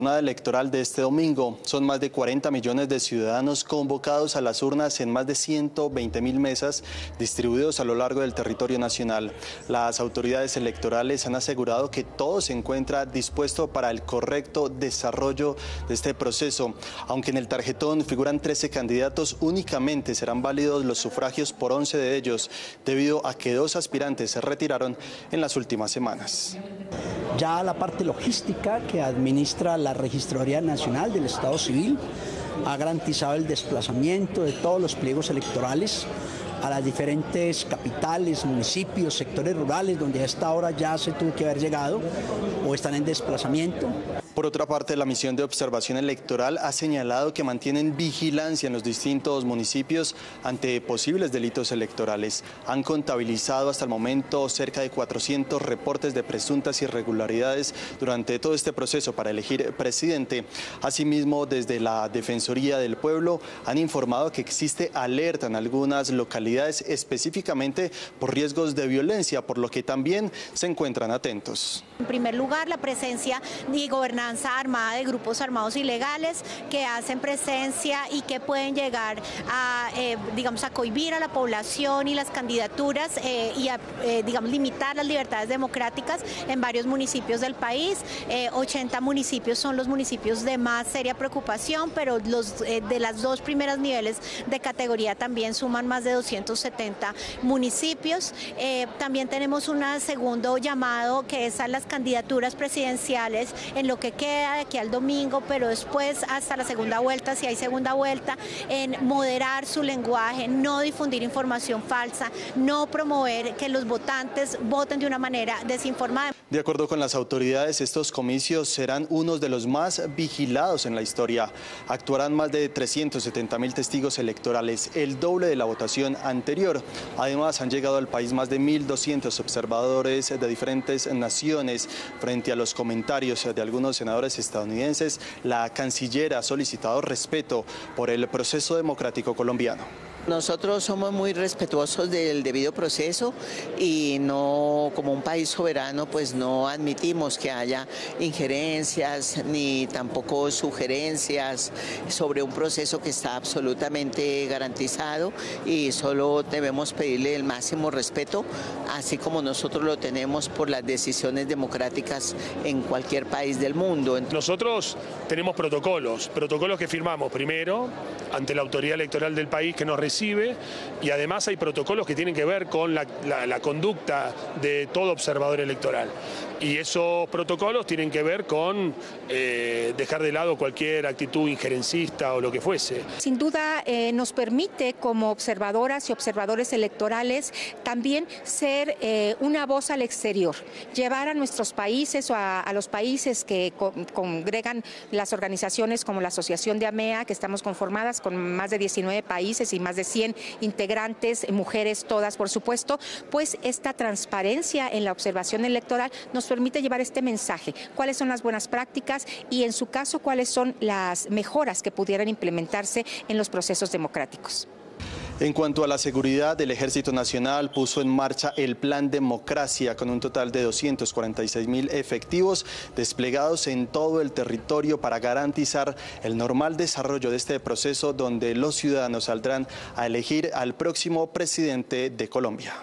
La jornada electoral de este domingo son más de 40 millones de ciudadanos convocados a las urnas en más de 120.000 mesas distribuidos a lo largo del territorio nacional. Las autoridades electorales han asegurado que todo se encuentra dispuesto para el correcto desarrollo de este proceso. Aunque en el tarjetón figuran 13 candidatos, únicamente serán válidos los sufragios por 11 de ellos, debido a que 2 aspirantes se retiraron en las últimas semanas. Ya la parte logística que administra la Registraduría Nacional del Estado Civil ha garantizado el desplazamiento de todos los pliegos electorales a las diferentes capitales, municipios, sectores rurales, donde a esta hora ya se tuvo que haber llegado o están en desplazamiento. Por otra parte, la misión de observación electoral ha señalado que mantienen vigilancia en los distintos municipios ante posibles delitos electorales. Han contabilizado hasta el momento cerca de 400 reportes de presuntas irregularidades durante todo este proceso para elegir presidente. Asimismo, desde la Defensoría del Pueblo han informado que existe alerta en algunas localidades, específicamente por riesgos de violencia, por lo que también se encuentran atentos. En primer lugar, la presencia y gobernanza armada de grupos armados ilegales que hacen presencia y que pueden llegar a, a cohibir a la población y las candidaturas y a, limitar las libertades democráticas en varios municipios del país. 80 municipios son los municipios de más seria preocupación, pero los de las 2 primeras niveles de categoría también suman más de 270 municipios. También tenemos un segundo llamado que es a las candidaturas presidenciales en lo que queda de aquí al domingo, pero después hasta la segunda vuelta, si hay segunda vuelta, en moderar su lenguaje, no difundir información falsa, no promover que los votantes voten de una manera desinformada. De acuerdo con las autoridades, estos comicios serán unos de los más vigilados en la historia. Actuarán más de 370.000 testigos electorales, el doble de la votación anterior. Además, han llegado al país más de 1.200 observadores de diferentes naciones. Frente a los comentarios de algunos senadores estadounidenses, la canciller ha solicitado respeto por el proceso democrático colombiano. Nosotros somos muy respetuosos del debido proceso y no, como un país soberano, pues no admitimos que haya injerencias ni tampoco sugerencias sobre un proceso que está absolutamente garantizado, y solo debemos pedirle el máximo respeto, así como nosotros lo tenemos por las decisiones democráticas en cualquier país del mundo. Nosotros tenemos protocolos que firmamos primero ante la autoridad electoral del país que nos recibe, y además hay protocolos que tienen que ver con la conducta de todo observador electoral. Y esos protocolos tienen que ver con dejar de lado cualquier actitud injerencista o lo que fuese. Sin duda nos permite como observadoras y observadores electorales también ser una voz al exterior, llevar a nuestros países o a los países que congregan las organizaciones como la Asociación de AMEA, que estamos conformadas con más de 19 países y más de 100 integrantes, mujeres todas por supuesto, pues esta transparencia en la observación electoral nos permite llevar este mensaje, cuáles son las buenas prácticas y en su caso cuáles son las mejoras que pudieran implementarse en los procesos democráticos. En cuanto a la seguridad, el Ejército Nacional puso en marcha el Plan Democracia con un total de 246.000 efectivos desplegados en todo el territorio para garantizar el normal desarrollo de este proceso, donde los ciudadanos saldrán a elegir al próximo presidente de Colombia.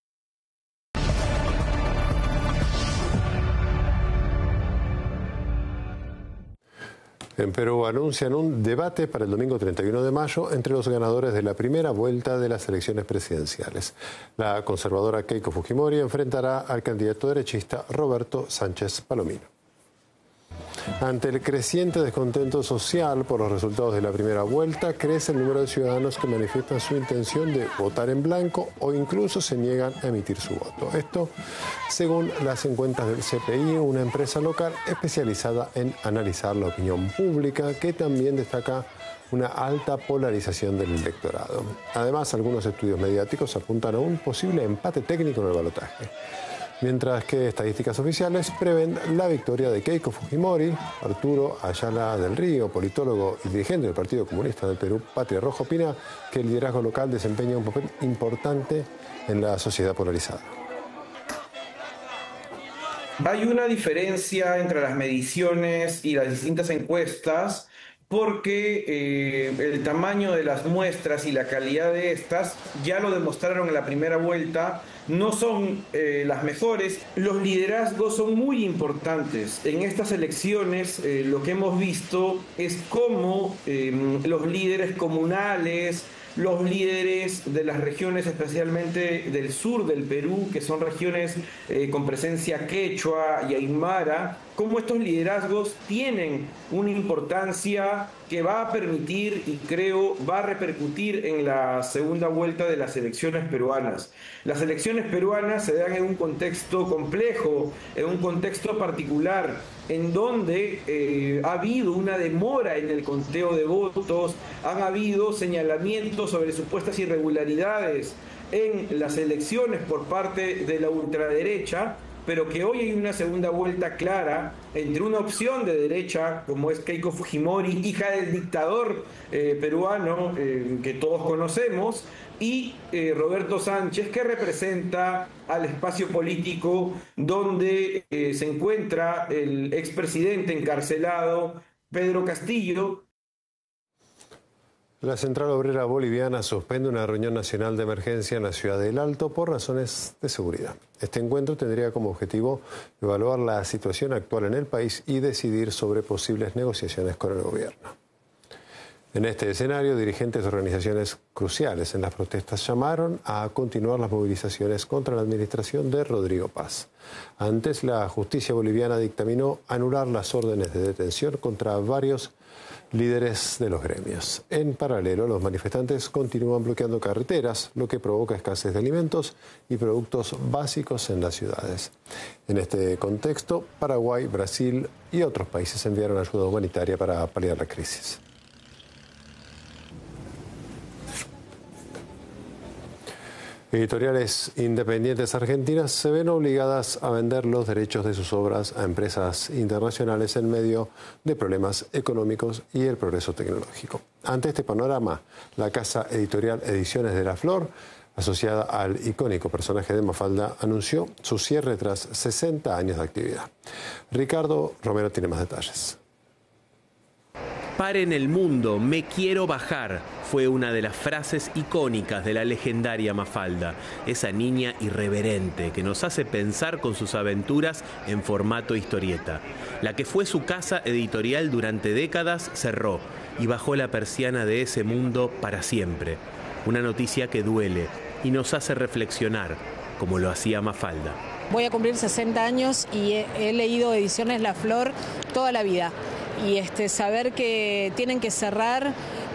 En Perú anuncian un debate para el domingo 31 de mayo entre los ganadores de la primera vuelta de las elecciones presidenciales. La conservadora Keiko Fujimori enfrentará al candidato derechista Roberto Sánchez Palomino. Ante el creciente descontento social por los resultados de la primera vuelta, crece el número de ciudadanos que manifiestan su intención de votar en blanco o incluso se niegan a emitir su voto. Esto, según las encuestas del CPI, una empresa local especializada en analizar la opinión pública, que también destaca una alta polarización del electorado. Además, algunos estudios mediáticos apuntan a un posible empate técnico en el balotaje, mientras que estadísticas oficiales prevén la victoria de Keiko Fujimori. Arturo Ayala del Río, politólogo y dirigente del Partido Comunista del Perú, Patria Roja, opina que el liderazgo local desempeña un papel importante en la sociedad polarizada. Hay una diferencia entre las mediciones y las distintas encuestas porque el tamaño de las muestras y la calidad de estas ya lo demostraron en la primera vuelta, no son las mejores. Los liderazgos son muy importantes. En estas elecciones lo que hemos visto es cómo los líderes comunales, los líderes de las regiones, especialmente del sur del Perú, que son regiones con presencia quechua y aymara, cómo estos liderazgos tienen una importancia que va a permitir y creo va a repercutir en la segunda vuelta de las elecciones peruanas. Las elecciones peruanas se dan en un contexto complejo, en un contexto particular, en donde ha habido una demora en el conteo de votos, han habido señalamientos sobre supuestas irregularidades en las elecciones por parte de la ultraderecha, pero que hoy hay una segunda vuelta clara entre una opción de derecha, como es Keiko Fujimori, hija del dictador peruano que todos conocemos, y Roberto Sánchez, que representa al espacio político donde se encuentra el expresidente encarcelado, Pedro Castillo. La Central Obrera Boliviana suspende una reunión nacional de emergencia en la ciudad del Alto por razones de seguridad. Este encuentro tendría como objetivo evaluar la situación actual en el país y decidir sobre posibles negociaciones con el gobierno. En este escenario, dirigentes de organizaciones cruciales en las protestas llamaron a continuar las movilizaciones contra la administración de Rodrigo Paz. Antes, la justicia boliviana dictaminó anular las órdenes de detención contra varios líderes de los gremios. En paralelo, los manifestantes continúan bloqueando carreteras, lo que provoca escasez de alimentos y productos básicos en las ciudades. En este contexto, Paraguay, Brasil y otros países enviaron ayuda humanitaria para paliar la crisis. Editoriales independientes argentinas se ven obligadas a vender los derechos de sus obras a empresas internacionales en medio de problemas económicos y el progreso tecnológico. Ante este panorama, la casa editorial Ediciones de la Flor, asociada al icónico personaje de Mafalda, anunció su cierre tras 60 años de actividad. Ricardo Romero tiene más detalles. Paren el mundo, me quiero bajar, fue una de las frases icónicas de la legendaria Mafalda, esa niña irreverente que nos hace pensar con sus aventuras en formato historieta. La que fue su casa editorial durante décadas cerró y bajó la persiana de ese mundo para siempre. Una noticia que duele y nos hace reflexionar, como lo hacía Mafalda. Voy a cumplir 60 años y he leído Ediciones La Flor toda la vida. Y saber que tienen que cerrar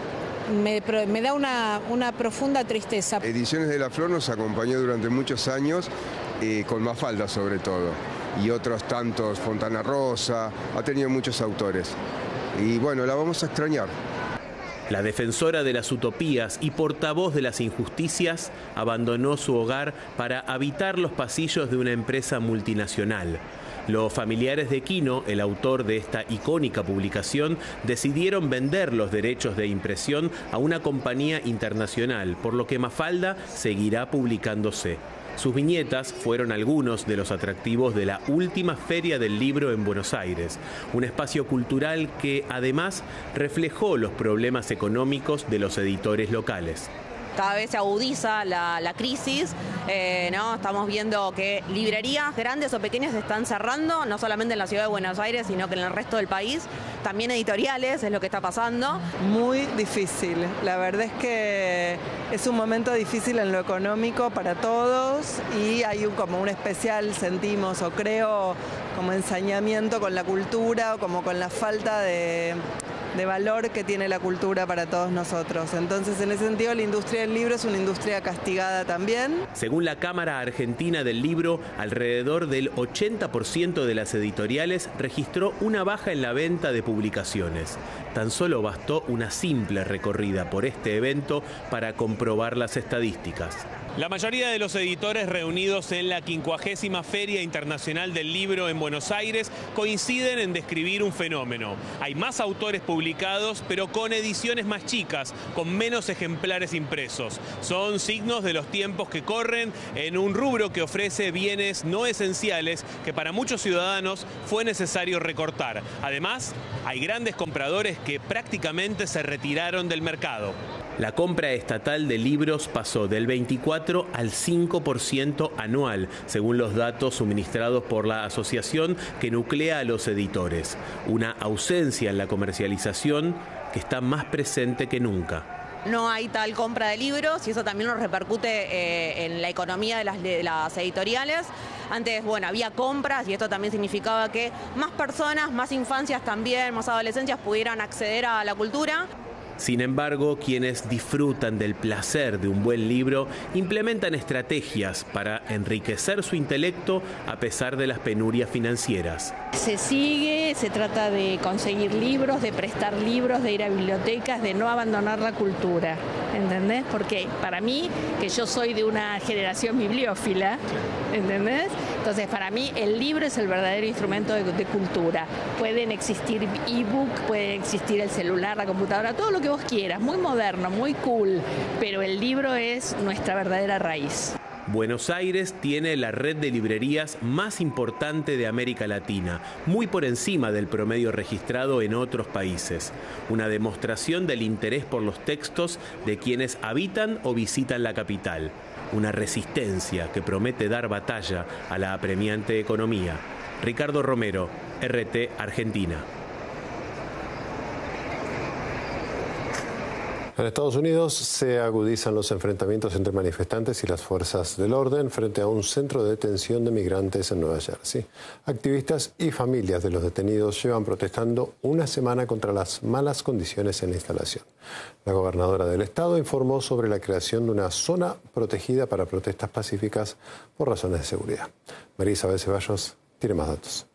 me da una profunda tristeza. Ediciones de la Flor nos acompañó durante muchos años, con Mafalda sobre todo, y otros tantos, Fontana Rosa, ha tenido muchos autores. Y bueno, la vamos a extrañar. La defensora de las utopías y portavoz de las injusticias abandonó su hogar para habitar los pasillos de una empresa multinacional. Los familiares de Quino, el autor de esta icónica publicación, decidieron vender los derechos de impresión a una compañía internacional, por lo que Mafalda seguirá publicándose. Sus viñetas fueron algunos de los atractivos de la última Feria del Libro en Buenos Aires, un espacio cultural que además reflejó los problemas económicos de los editores locales. Cada vez se agudiza la crisis, ¿no? Estamos viendo que librerías grandes o pequeñas se están cerrando, no solamente en la ciudad de Buenos Aires, sino que en el resto del país. También editoriales, es lo que está pasando. Muy difícil, la verdad es que es un momento difícil en lo económico para todos y hay como un especial, sentimos o creo, como ensañamiento con la cultura o como con la falta de valor que tiene la cultura para todos nosotros. Entonces, en ese sentido, la industria del libro es una industria castigada también. Según la Cámara Argentina del Libro, alrededor del 80% de las editoriales registró una baja en la venta de publicaciones. Tan solo bastó una simple recorrida por este evento para comprobar las estadísticas. La mayoría de los editores reunidos en la 50ª Feria Internacional del Libro en Buenos Aires coinciden en describir un fenómeno. Hay más autores publicados publicados, pero con ediciones más chicas, con menos ejemplares impresos. Son signos de los tiempos que corren en un rubro que ofrece bienes no esenciales que para muchos ciudadanos fue necesario recortar. Además, hay grandes compradores que prácticamente se retiraron del mercado. La compra estatal de libros pasó del 24 al 5% anual, según los datos suministrados por la asociación que nuclea a los editores. Una ausencia en la comercialización que está más presente que nunca. No hay tal compra de libros y eso también nos repercute en la economía de las editoriales. Antes, bueno, había compras y esto también significaba que más personas, más infancias también, más adolescencias pudieran acceder a la cultura. Sin embargo, quienes disfrutan del placer de un buen libro implementan estrategias para enriquecer su intelecto a pesar de las penurias financieras. Se trata de conseguir libros, de prestar libros, de ir a bibliotecas, de no abandonar la cultura, ¿entendés? Porque para mí, que yo soy de una generación bibliófila, ¿entendés? Entonces, para mí el libro es el verdadero instrumento de cultura. Pueden existir ebook, puede existir el celular, la computadora, todo lo que vos quieras, muy moderno, muy cool, pero el libro es nuestra verdadera raíz. Buenos Aires tiene la red de librerías más importante de América Latina, muy por encima del promedio registrado en otros países. Una demostración del interés por los textos de quienes habitan o visitan la capital. Una resistencia que promete dar batalla a la apremiante economía. Ricardo Romero, RT Argentina. En Estados Unidos se agudizan los enfrentamientos entre manifestantes y las fuerzas del orden frente a un centro de detención de migrantes en Nueva Jersey. Activistas y familias de los detenidos llevan protestando una semana contra las malas condiciones en la instalación. La gobernadora del estado informó sobre la creación de una zona protegida para protestas pacíficas por razones de seguridad. María Isabel Ceballos tiene más datos.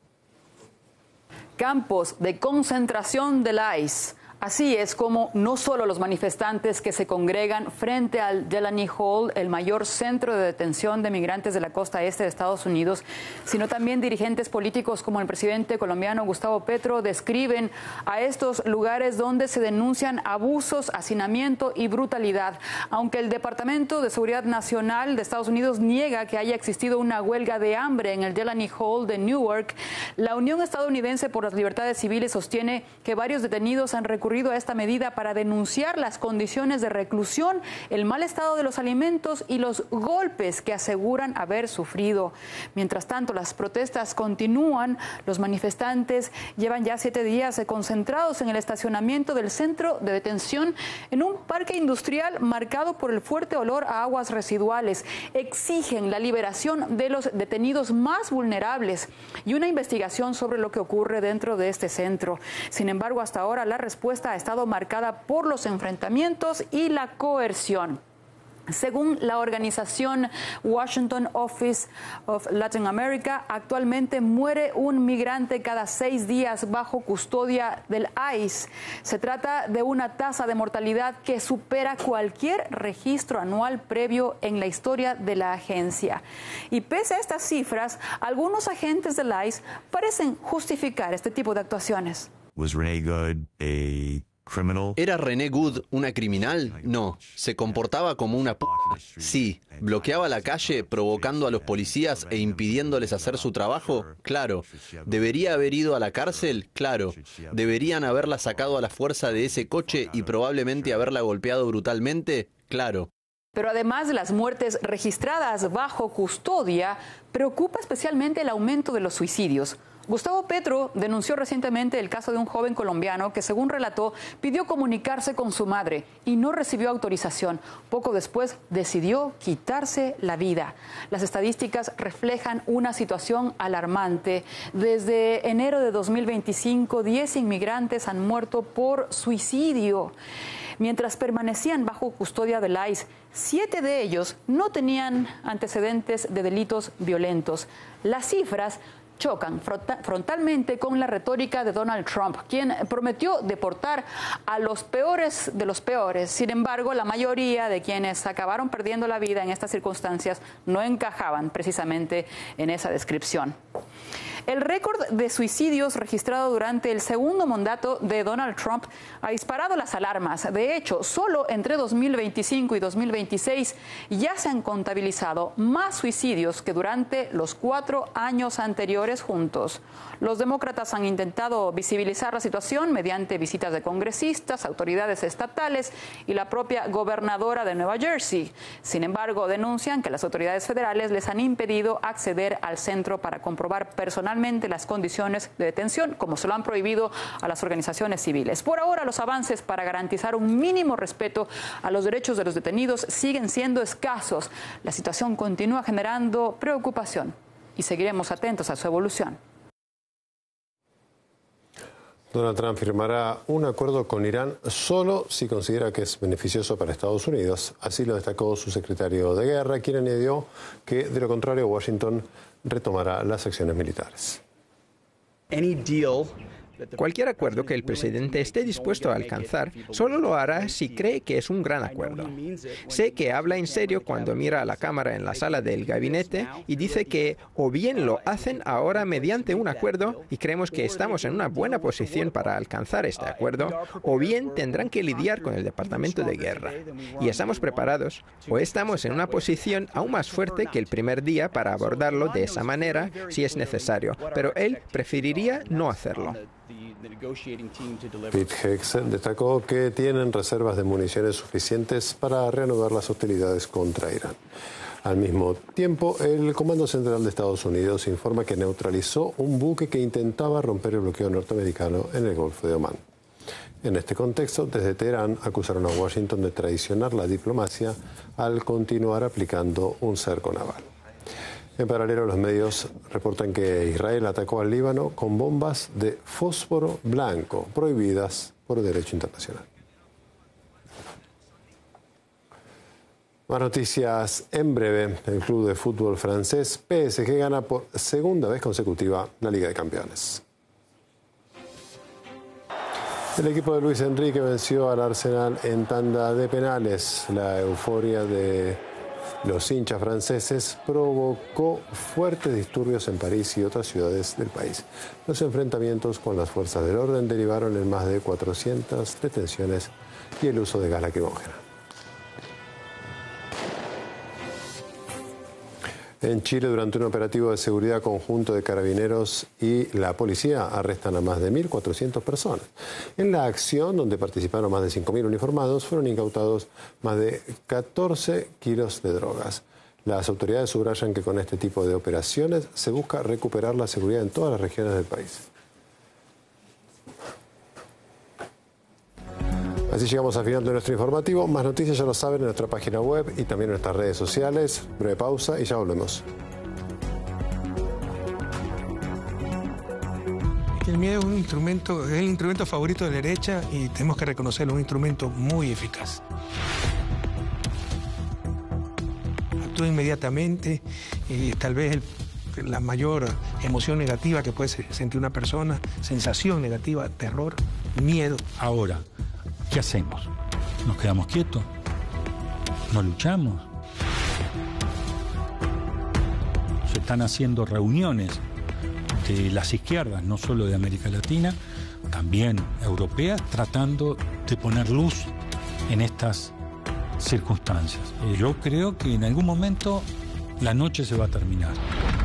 Campos de concentración del ICE. Así es como no solo los manifestantes que se congregan frente al Delaney Hall, el mayor centro de detención de migrantes de la costa este de Estados Unidos, sino también dirigentes políticos como el presidente colombiano Gustavo Petro describen a estos lugares donde se denuncian abusos, hacinamiento y brutalidad. Aunque el Departamento de Seguridad Nacional de Estados Unidos niega que haya existido una huelga de hambre en el Delaney Hall de Newark, la Unión Estadounidense por las Libertades Civiles sostiene que varios detenidos han recurrido a esta medida para denunciar las condiciones de reclusión, el mal estado de los alimentos y los golpes que aseguran haber sufrido. Mientras tanto, las protestas continúan. Los manifestantes llevan ya 7 días concentrados en el estacionamiento del centro de detención en un parque industrial marcado por el fuerte olor a aguas residuales. Exigen la liberación de los detenidos más vulnerables y una investigación sobre lo que ocurre dentro de este centro. Sin embargo, hasta ahora la respuesta ha estado marcada por los enfrentamientos y la coerción. Según la organización Washington Office of Latin America, actualmente muere un migrante cada 6 días bajo custodia del ICE. Se trata de una tasa de mortalidad que supera cualquier registro anual previo en la historia de la agencia. Y pese a estas cifras, algunos agentes del ICE parecen justificar este tipo de actuaciones. ¿Era René Good una criminal? No. ¿Se comportaba como una p***? Sí. ¿Bloqueaba la calle provocando a los policías e impidiéndoles hacer su trabajo? Claro. ¿Debería haber ido a la cárcel? Claro. ¿Deberían haberla sacado a la fuerza de ese coche y probablemente haberla golpeado brutalmente? Claro. Pero además de las muertes registradas bajo custodia, preocupa especialmente el aumento de los suicidios. Gustavo Petro denunció recientemente el caso de un joven colombiano que, según relató, pidió comunicarse con su madre y no recibió autorización. Poco después decidió quitarse la vida. Las estadísticas reflejan una situación alarmante. Desde enero de 2025, 10 inmigrantes han muerto por suicidio. Mientras permanecían bajo custodia del ICE, 7 de ellos no tenían antecedentes de delitos violentos. Las cifras chocan frontalmente con la retórica de Donald Trump, quien prometió deportar a los peores de los peores. Sin embargo, la mayoría de quienes acabaron perdiendo la vida en estas circunstancias no encajaban precisamente en esa descripción. El récord de suicidios registrado durante el segundo mandato de Donald Trump ha disparado las alarmas. De hecho, solo entre 2025 y 2026 ya se han contabilizado más suicidios que durante los 4 años anteriores juntos. Los demócratas han intentado visibilizar la situación mediante visitas de congresistas, autoridades estatales y la propia gobernadora de Nueva Jersey. Sin embargo, denuncian que las autoridades federales les han impedido acceder al centro para comprobar personalmente las condiciones de detención, como se lo han prohibido a las organizaciones civiles. Por ahora, los avances para garantizar un mínimo respeto a los derechos de los detenidos siguen siendo escasos. La situación continúa generando preocupación y seguiremos atentos a su evolución. Donald Trump firmará un acuerdo con Irán solo si considera que es beneficioso para Estados Unidos. Así lo destacó su secretario de Guerra, quien añadió que, de lo contrario, Washington retomará las acciones militares. Cualquier acuerdo que el presidente esté dispuesto a alcanzar solo lo hará si cree que es un gran acuerdo. Sé que habla en serio cuando mira a la cámara en la sala del gabinete y dice que o bien lo hacen ahora mediante un acuerdo y creemos que estamos en una buena posición para alcanzar este acuerdo, o bien tendrán que lidiar con el Departamento de Guerra. Y estamos preparados, o estamos en una posición aún más fuerte que el primer día para abordarlo de esa manera si es necesario, pero él preferiría no hacerlo. Pete Hegseth destacó que tienen reservas de municiones suficientes para reanudar las hostilidades contra Irán. Al mismo tiempo, el Comando Central de Estados Unidos informa que neutralizó un buque que intentaba romper el bloqueo norteamericano en el Golfo de Omán. En este contexto, desde Teherán acusaron a Washington de traicionar la diplomacia al continuar aplicando un cerco naval. En paralelo, los medios reportan que Israel atacó al Líbano con bombas de fósforo blanco, prohibidas por el derecho internacional. Más noticias en breve. El club de fútbol francés PSG gana por segunda vez consecutiva la Liga de Campeones. El equipo de Luis Enrique venció al Arsenal en tanda de penales. La euforia de los hinchas franceses provocó fuertes disturbios en París y otras ciudades del país. Los enfrentamientos con las fuerzas del orden derivaron en más de 400 detenciones y el uso de gas lacrimógeno. En Chile, durante un operativo de seguridad conjunto de carabineros y la policía, arrestan a más de 1.400 personas. En la acción, donde participaron más de 5.000 uniformados, fueron incautados más de 14 kilos de drogas. Las autoridades subrayan que con este tipo de operaciones se busca recuperar la seguridad en todas las regiones del país. Así llegamos al final de nuestro informativo. Más noticias ya lo saben en nuestra página web y también en nuestras redes sociales. Breve pausa y ya volvemos. El miedo es es el instrumento favorito de la derecha y tenemos que reconocerlo, un instrumento muy eficaz. Actúa inmediatamente, tal vez la mayor emoción negativa que puede sentir una persona, sensación negativa, terror, miedo. Ahora, ¿qué hacemos? ¿Nos quedamos quietos? ¿No luchamos? Se están haciendo reuniones de las izquierdas, no solo de América Latina, también europeas, tratando de poner luz en estas circunstancias. Yo creo que en algún momento la noche se va a terminar.